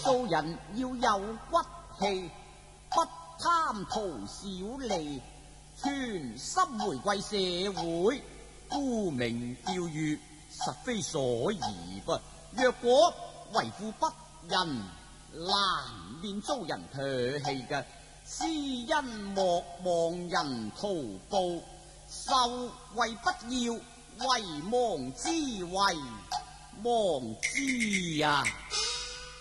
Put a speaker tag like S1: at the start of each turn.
S1: 做人要有骨氣，不貪圖小利，全心回歸社會，沽名釣譽，實非所宜噃。若果為富不仁，難免遭人唾棄嘅。施恩莫忘人圖報，受惠不要遺忘之啊！